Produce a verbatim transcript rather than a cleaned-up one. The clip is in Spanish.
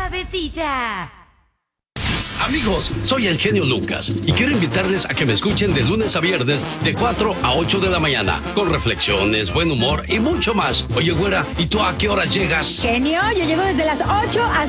suavecita. Amigos, soy el genio Lucas y quiero invitarles a que me escuchen de lunes a viernes de cuatro a ocho de la mañana con reflexiones, buen humor y mucho más. Oye, güera, ¿y tú a qué hora llegas? Genio, yo llego desde las ocho hasta